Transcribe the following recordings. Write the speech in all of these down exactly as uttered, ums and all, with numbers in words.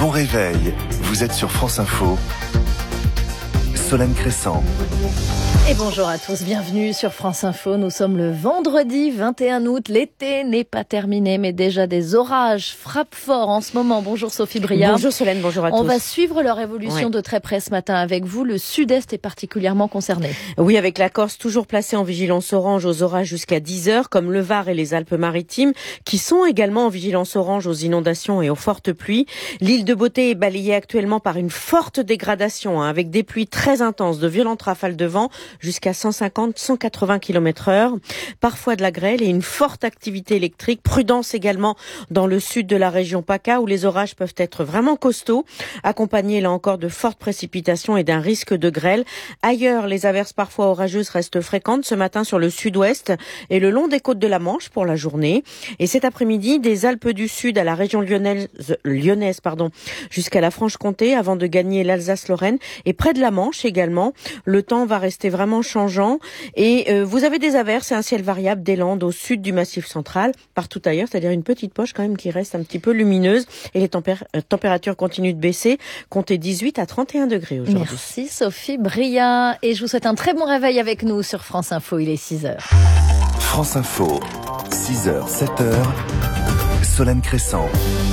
Bon réveil, vous êtes sur France Info. Solène Crescent. Et bonjour à tous, bienvenue sur France Info. Nous sommes le vendredi vingt et un août. L'été n'est pas terminé, mais déjà des orages frappent fort en ce moment. Bonjour Sophie Bria. Bonjour Solène, bonjour à tous. On va suivre leur évolution ouais. de très près ce matin avec vous. Le sud-est est particulièrement concerné. Oui, avec la Corse toujours placée en vigilance orange aux orages jusqu'à dix heures, comme le Var et les Alpes-Maritimes, qui sont également en vigilance orange aux inondations et aux fortes pluies. L'île de Beauté est balayée actuellement par une forte dégradation, hein, avec des pluies très intenses, de violentes rafales de vent, jusqu'à cent cinquante à cent quatre-vingts kilomètres heure, parfois de la grêle et une forte activité électrique. Prudence également dans le sud de la région PACA où les orages peuvent être vraiment costauds, accompagnés là encore de fortes précipitations et d'un risque de grêle. Ailleurs, les averses parfois orageuses restent fréquentes ce matin sur le sud-ouest et le long des côtes de la Manche pour la journée. Et cet après-midi, des Alpes du Sud à la région lyonnaise, lyonnaise pardon, jusqu'à la Franche-Comté avant de gagner l'Alsace-Lorraine et près de la Manche également. Le temps va rester vraiment changeant et euh, vous avez des averses et un ciel variable des Landes au sud du Massif central, partout ailleurs, c'est-à-dire une petite poche quand même qui reste un petit peu lumineuse et les tempér- euh, températures continuent de baisser, comptez dix-huit à trente et un degrés aujourd'hui. Merci Sophie Bria et je vous souhaite un très bon réveil avec nous sur France Info, il est six heures. France Info, six heures, sept heures, Solène Crescent.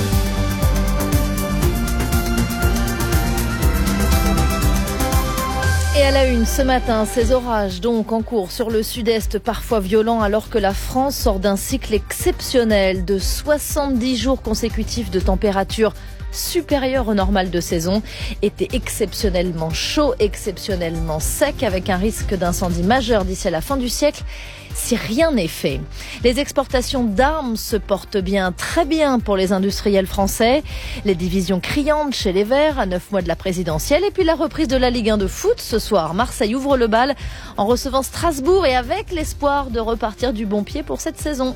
Et à la une ce matin, ces orages donc en cours sur le sud-est, parfois violents, alors que la France sort d'un cycle exceptionnel de soixante-dix jours consécutifs de température supérieure au normal de saison. Été exceptionnellement chaud, exceptionnellement sec, avec un risque d'incendie majeur d'ici à la fin du siècle si rien n'est fait. Les exportations d'armes se portent bien, très bien pour les industriels français. Les divisions criantes chez les Verts à neuf mois de la présidentielle. Et puis la reprise de la Ligue un de foot ce soir. Marseille ouvre le bal en recevant Strasbourg et avec l'espoir de repartir du bon pied pour cette saison.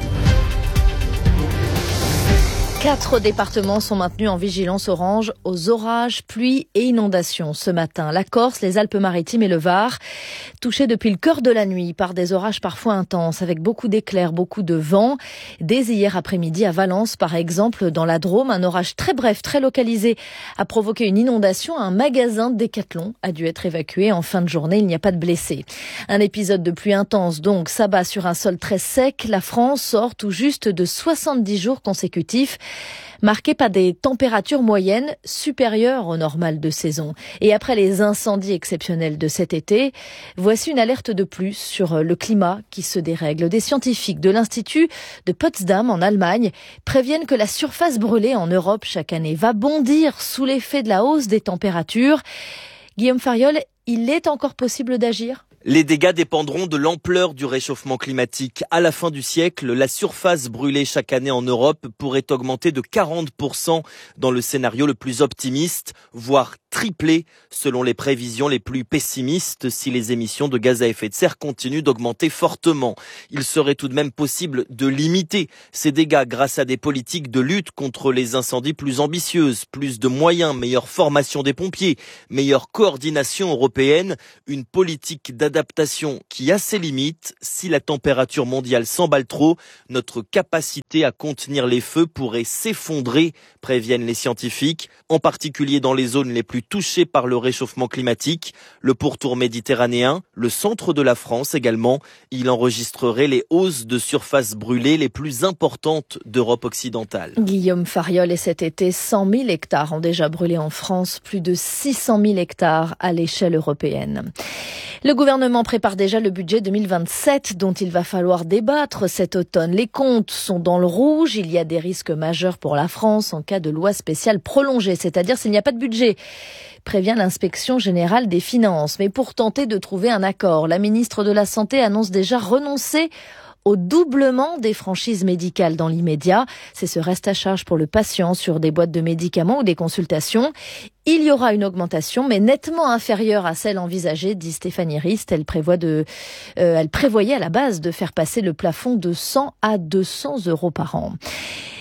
Quatre départements sont maintenus en vigilance orange aux orages, pluies et inondations ce matin. La Corse, les Alpes-Maritimes et le Var, touchés depuis le cœur de la nuit par des orages parfois intenses, avec beaucoup d'éclairs, beaucoup de vent. Dès hier après-midi à Valence, par exemple, dans la Drôme, un orage très bref, très localisé, a provoqué une inondation. Un magasin Décathlon a dû être évacué en fin de journée. Il n'y a pas de blessés. Un épisode de pluie intense, donc, s'abat sur un sol très sec. La France sort tout juste de soixante-dix jours consécutifs, marqué par des températures moyennes supérieures au normal de saison. Et après les incendies exceptionnels de cet été, voici une alerte de plus sur le climat qui se dérègle. Des scientifiques de l'Institut de Potsdam en Allemagne préviennent que la surface brûlée en Europe chaque année va bondir sous l'effet de la hausse des températures. Guillaume Fariol, il est encore possible d'agir ? Les dégâts dépendront de l'ampleur du réchauffement climatique. À la fin du siècle, la surface brûlée chaque année en Europe pourrait augmenter de quarante pour cent dans le scénario le plus optimiste, voire tripler selon les prévisions les plus pessimistes si les émissions de gaz à effet de serre continuent d'augmenter fortement. Il serait tout de même possible de limiter ces dégâts grâce à des politiques de lutte contre les incendies plus ambitieuses, plus de moyens, meilleure formation des pompiers, meilleure coordination européenne, une politique d'adaptation Adaptation qui a ses limites. Si la température mondiale s'emballe trop, notre capacité à contenir les feux pourrait s'effondrer, préviennent les scientifiques, en particulier dans les zones les plus touchées par le réchauffement climatique, le pourtour méditerranéen, le centre de la France également. Il enregistrerait les hausses de surface brûlée les plus importantes d'Europe occidentale. Guillaume Fariol, et cet été, cent mille hectares ont déjà brûlé en France, plus de six cent mille hectares à l'échelle européenne. Le gouvernement prépare déjà le budget deux mille vingt-sept dont il va falloir débattre cet automne. Les comptes sont dans le rouge. Il y a des risques majeurs pour la France en cas de loi spéciale prolongée, c'est-à-dire s'il n'y a pas de budget, prévient l'inspection générale des finances. Mais pour tenter de trouver un accord, la ministre de la Santé annonce déjà renoncer au doublement des franchises médicales dans l'immédiat. C'est ce reste à charge pour le patient sur des boîtes de médicaments ou des consultations. Il y aura une augmentation, mais nettement inférieure à celle envisagée, dit Stéphanie Rist. Elle prévoit de, euh, elle prévoyait à la base de faire passer le plafond de cent à deux cents euros par an.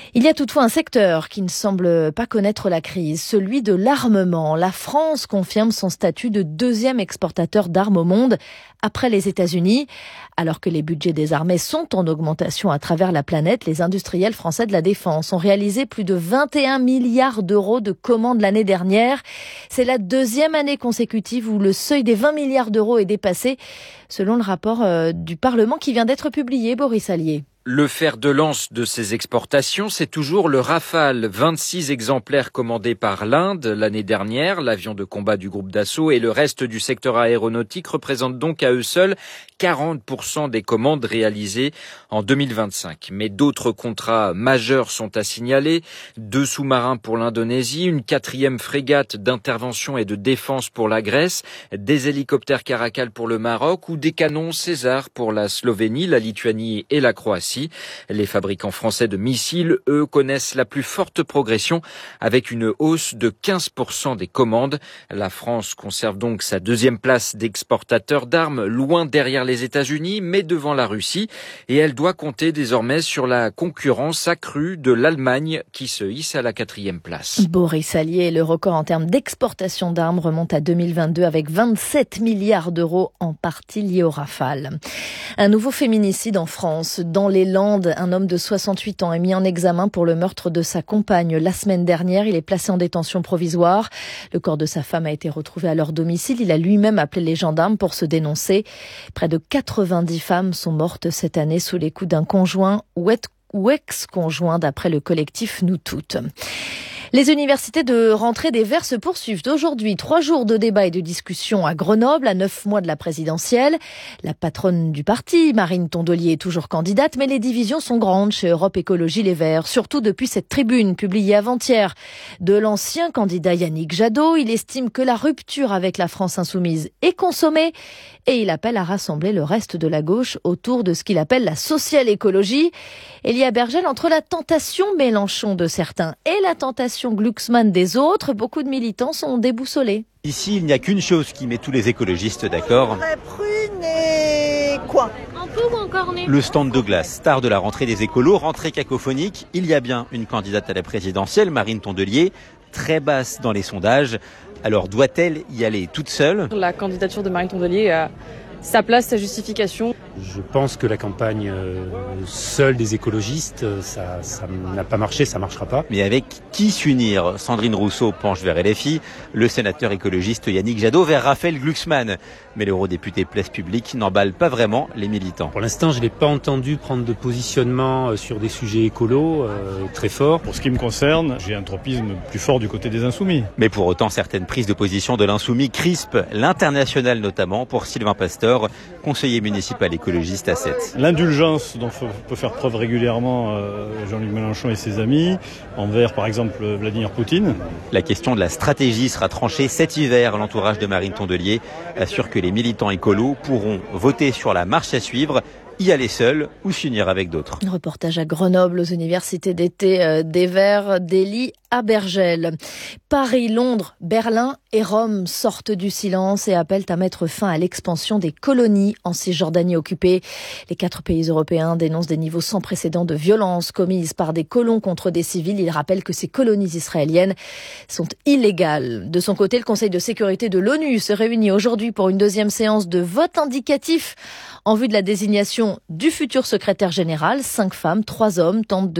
Il y a toutefois un secteur qui ne semble pas connaître la crise, celui de l'armement. La France confirme son statut de deuxième exportateur d'armes au monde après les États-Unis. Alors que les budgets des armées sont en augmentation à travers la planète, les industriels français de la défense ont réalisé plus de vingt et un milliards d'euros de commandes l'année dernière. C'est la deuxième année consécutive où le seuil des vingt milliards d'euros est dépassé, selon le rapport euh, du Parlement qui vient d'être publié. Boris Allier. Le fer de lance de ces exportations, c'est toujours le Rafale. vingt-six exemplaires commandés par l'Inde l'année dernière, l'avion de combat du groupe Dassault et le reste du secteur aéronautique représentent donc à eux seuls quarante pour cent des commandes réalisées en deux mille vingt-cinq. Mais d'autres contrats majeurs sont à signaler. Deux sous-marins pour l'Indonésie, une quatrième frégate d'intervention et de défense pour la Grèce, des hélicoptères Caracal pour le Maroc ou des canons César pour la Slovénie, la Lituanie et la Croatie. Les fabricants français de missiles, eux, connaissent la plus forte progression avec une hausse de quinze pour cent des commandes. La France conserve donc sa deuxième place d'exportateur d'armes, loin derrière les États-Unis, mais devant la Russie. Et elle doit compter désormais sur la concurrence accrue de l'Allemagne qui se hisse à la quatrième place. Boris Allier, le record en termes d'exportation d'armes remonte à deux mille vingt-deux avec vingt-sept milliards d'euros en partie liés au Rafale. Un nouveau féminicide en France. Dans les Landes, un homme de soixante-huit ans est mis en examen pour le meurtre de sa compagne la semaine dernière. Il est placé en détention provisoire. Le corps de sa femme a été retrouvé à leur domicile. Il a lui-même appelé les gendarmes pour se dénoncer. Près de quatre-vingt-dix femmes sont mortes cette année sous les coups d'un conjoint ou ex-conjoint d'après le collectif Nous Toutes. Les universités de rentrée des Verts se poursuivent aujourd'hui. Trois jours de débat et de discussion à Grenoble, à neuf mois de la présidentielle. La patronne du parti, Marine Tondelier, est toujours candidate, mais les divisions sont grandes chez Europe Écologie Les Verts, surtout depuis cette tribune publiée avant-hier de l'ancien candidat Yannick Jadot. Il estime que la rupture avec la France insoumise est consommée et il appelle à rassembler le reste de la gauche autour de ce qu'il appelle la sociale écologie. Elia Bergel, entre la tentation Mélenchon de certains et la tentation Glucksmann des autres, beaucoup de militants sont déboussolés. Ici, il n'y a qu'une chose qui met tous les écologistes d'accord. Prune et quoi ? Un peu ou encore né ? Le stand Douglas, star de la rentrée des écolos, rentrée cacophonique. Il y a bien une candidate à la présidentielle, Marine Tondelier, très basse dans les sondages. Alors doit-elle y aller toute seule ? La candidature de Marine Tondelier a sa place, sa justification. Je pense que la campagne euh, seule des écologistes, ça, ça n'a pas marché, ça ne marchera pas. Mais avec qui s'unir ? Sandrine Rousseau penche vers L F I, le sénateur écologiste Yannick Jadot vers Raphaël Glucksmann. Mais l'eurodéputé Place Publique n'emballe pas vraiment les militants. Pour l'instant, je ne l'ai pas entendu prendre de positionnement sur des sujets écolos euh, très forts. Pour ce qui me concerne, j'ai un tropisme plus fort du côté des insoumis. Mais pour autant, certaines prises de position de l'insoumis crispent l'international notamment pour Sylvain Pasteur, conseiller municipal écologiste à Sète. L'indulgence dont peut faire preuve régulièrement Jean-Luc Mélenchon et ses amis envers par exemple Vladimir Poutine. La question de la stratégie sera tranchée cet hiver. L'entourage de Marine Tondelier assure que les militants écolos pourront voter sur la marche à suivre, y aller seul ou s'unir avec d'autres. Reportage à Grenoble, aux universités d'été des Verts, d'Élie à Bergel. Paris, Londres, Berlin et Rome sortent du silence et appellent à mettre fin à l'expansion des colonies en Cisjordanie occupée. Les quatre pays européens dénoncent des niveaux sans précédent de violence commises par des colons contre des civils. Ils rappellent que ces colonies israéliennes sont illégales. De son côté, le Conseil de sécurité de l'ONU se réunit aujourd'hui pour une deuxième séance de vote indicatif en vue de la désignation du futur secrétaire général. Cinq femmes, trois hommes tentent de